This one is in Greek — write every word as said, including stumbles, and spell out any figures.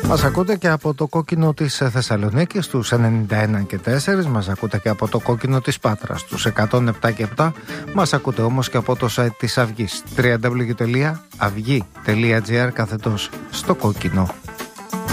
Μας ακούτε και από το κόκκινο της Θεσσαλονίκης στους ενενήντα ένα και τέσσερα, μας ακούτε και από το κόκκινο της Πάτρας στους εκατόν επτά και επτά, μας ακούτε όμως και από το site της Αυγής double-u double-u double-u τελεία αυγή τελεία gr καθετός στο κόκκινο.